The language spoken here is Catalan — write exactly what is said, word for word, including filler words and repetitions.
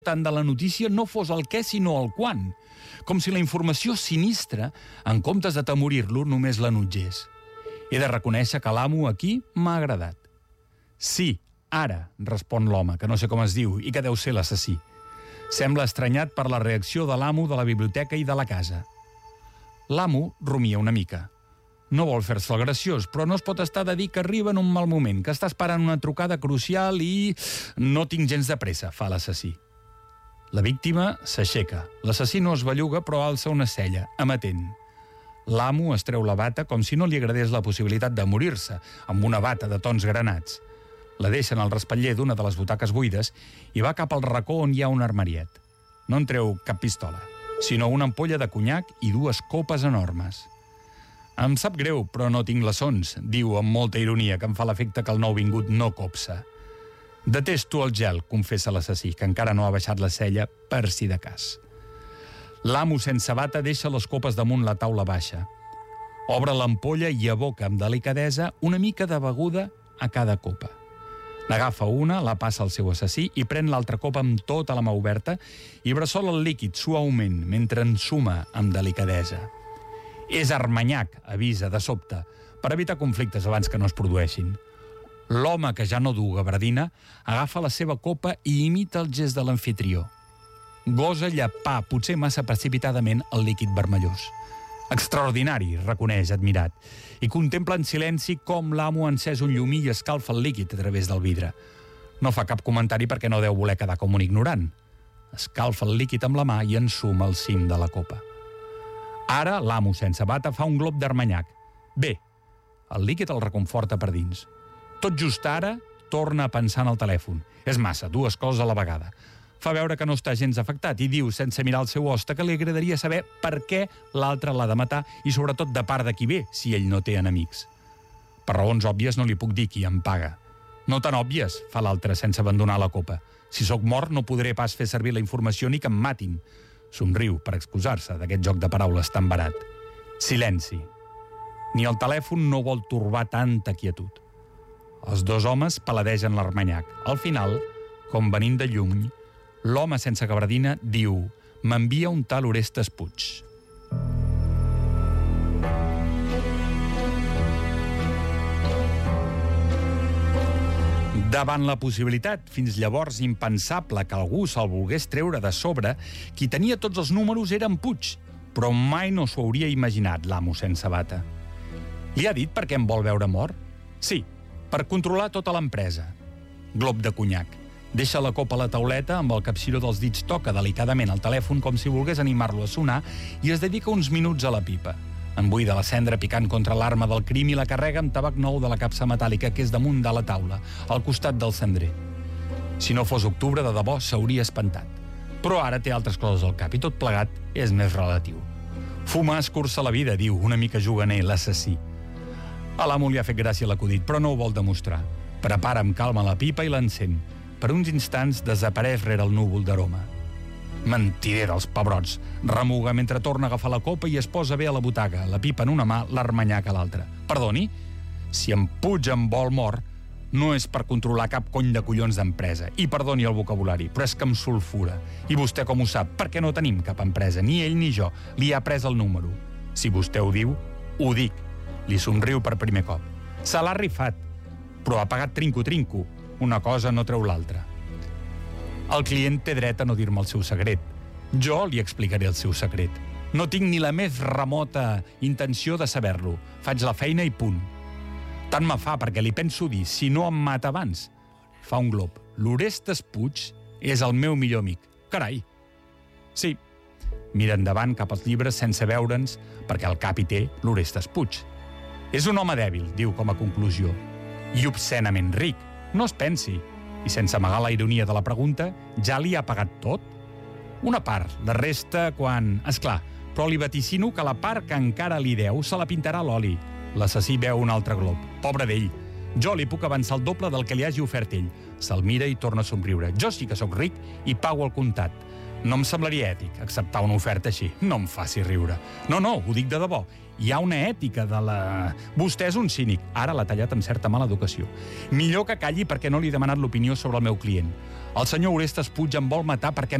tant de la notícia no fos el què, sinó el quan. Com si la informació sinistra, en comptes de temorir-lo, només l'enutgés. He de reconèixer que l'amo aquí m'ha agradat. Sí, ara, respon l'home, que no sé com es diu i que deu ser l'assassí. Sembla estranyat per la reacció de l'amo de la biblioteca i de la casa. L'amo rumia una mica. No vol fer-se el graciós, però no es pot estar de dir que arriba en un mal moment, que està esperant una trucada crucial i... No tinc gens de pressa, fa l'assassí. La víctima s'aixeca. L'assassí no es belluga, però alça una cella, amatent. L'amo es treu la bata com si no li agradés la possibilitat de morir-se, amb una bata de tons granats. La deixa en el respatller d'una de les butaques buides i va cap al racó on hi ha un armariet. No en treu cap pistola, sinó una ampolla de conyac i dues copes enormes. Em sap greu, però no tinc glaçons, diu amb molta ironia, que em fa l'efecte que el nouvingut no copsa. Detesto el gel, confessa l'assassí, que encara no ha baixat la cella per si de cas. L'amo sense bata deixa les copes damunt la taula baixa. Obre l'ampolla i aboca amb delicadesa una mica de beguda a cada copa. N'agafa una, la passa al seu assassí i pren l'altra copa amb tota la mà oberta i bressola el líquid suaument mentre ensuma amb delicadesa. És armanyac, avisa de sobte, per evitar conflictes abans que no es produeixin. L'home, que ja no du gabardina, agafa la seva copa i imita el gest de l'amfitrió. Gosa llepar, potser massa precipitadament, el líquid vermellós. Extraordinari, reconeix, admirat, i contempla en silenci com l'amo ha encès un llumí i escalfa el líquid a través del vidre. No fa cap comentari perquè no deu voler quedar com un ignorant. Escalfa el líquid amb la mà i ensuma el cim de la copa. Ara, l'amo sense bata fa un glop d'armanyac. Bé, el líquid el reconforta per dins. Tot just ara, torna a pensar en el telèfon. És massa, dues coses a la vegada. Fa veure que no està gens afectat i diu, sense mirar el seu hoste, que li agradaria saber per què l'altre l'ha de matar i sobretot de part de qui ve, si ell no té enemics. Per raons òbvies no li puc dir qui em paga. No tan òbvies, fa l'altre sense abandonar la copa. Si sóc mort no podré pas fer servir la informació ni que em matin. Somriu per excusar-se d'aquest joc de paraules tan barat. Silenci. Ni el telèfon no vol torbar tanta quietud. Els dos homes paladegen l'armanyac. Al final, com venint de lluny, l'home sense gabardina diu: m'envia un tal Orestes Puig. Davant la possibilitat, fins llavors impensable, que algú se'l volgués treure de sobre, qui tenia tots els números era en Puig, però mai no s'ho hauria imaginat l'amo sense bata. Li ha dit per què em vol veure mort? Sí, per controlar tota l'empresa. Glop de conyac. Deixa la copa a la tauleta, amb el capciró dels dits toca delicadament el telèfon com si volgués animar-lo a sonar i es dedica uns minuts a la pipa. Embuida la cendra picant contra l'arma del crim i la carrega amb tabac nou de la capsa metàl·lica que és damunt de la taula, al costat del cendrer. Si no fos octubre, de debò s'hauria espantat. Però ara té altres coses al cap i tot plegat és més relatiu. Fumar escurça la vida, diu, una mica juganer, l'assassí. A l'amo li ha fet gràcia l'acudit, però no ho vol demostrar. Prepara amb calma la pipa i l'encén. Per uns instants desapareix rere el núvol d'aroma. Mentider dels pebrots, remuga mentre torna a agafar la copa i es posa bé a la butaca, la pipa en una mà, l'armanyac a l'altra. Perdoni? Si em Puig em vol mort, no és per controlar cap cony de collons d'empresa. I perdoni el vocabulari, però és que em sulfura. I vostè com ho sap? Perquè no tenim cap empresa, ni ell ni jo. Li ha pres el número. Si vostè ho diu, ho dic. Li somriu per primer cop. Se l'ha rifat, però ha pagat trinco-trinco. Una cosa no treu l'altra. El client té dret a no dir-me el seu secret. Jo li explicaré el seu secret. No tinc ni la més remota intenció de saber-lo. Faig la feina i punt. Tant me fa perquè li penso dir, si no em mata abans. Fa un glop. L'Orestes Puig és el meu millor amic. Carai. Sí. Mira endavant cap als llibres sense veure'ns, perquè al cap hi té l'Orestes Puig. És un home dèbil, diu com a conclusió. I obscenament ric. No es pensi. I sense amagar la ironia de la pregunta, ja li ha pagat tot? Una part, la resta quan... Esclar, però li vaticino que la part que encara li deu se la pintarà a l'oli. L'assassí veu un altre glob. Pobre d'ell. Jo li puc avançar el doble del que li hagi ofert ell. Se'l mira i torna a somriure. Jo sí que sóc ric i pago el comptat. No em semblaria ètic acceptar una oferta així. No em faci riure. No, no, ho dic de debò. hi ha una ètica de la... Vostè és un cínic. Ara l'ha tallat amb certa mala educació. Millor que calli perquè no li he demanat l'opinió sobre el meu client. El senyor Orestes Puig em vol matar perquè